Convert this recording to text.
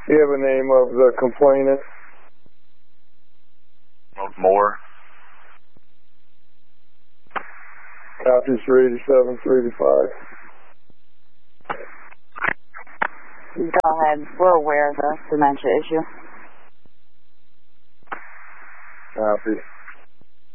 Do you have a name of the complainant? Moore. Copies for 87, 385. Go ahead. We're aware of the dementia issue. Copy.